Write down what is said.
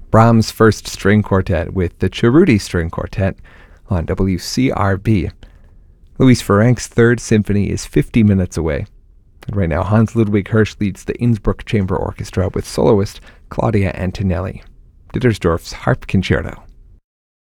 Brahms' First String Quartet with the Cerruti String Quartet on WCRB. Louis Ferenc's Third Symphony is 50 minutes away. And right now, Hans Ludwig Hirsch leads the Innsbruck Chamber Orchestra with soloist Claudia Antonelli. Dittersdorf's Harp Concerto.